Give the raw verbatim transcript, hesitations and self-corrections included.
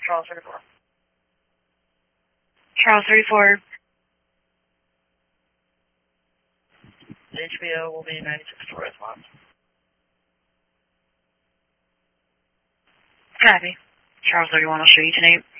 Charles thirty-four. Charles thirty-four. The H B O will be ninety-six for response. Copy. Charles thirty-one, I'll show you tonight.